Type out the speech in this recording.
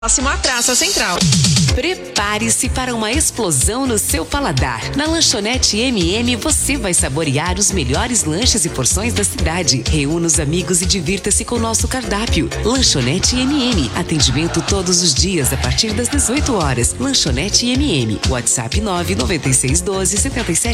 Próximo à Praça Central. Prepare-se para uma explosão no seu paladar. Na Lanchonete MM você vai saborear os melhores lanches e porções da cidade. Reúna os amigos e divirta-se com o nosso cardápio. Lanchonete MM. Atendimento todos os dias a partir das 18 horas. Lanchonete MM. WhatsApp 99612 77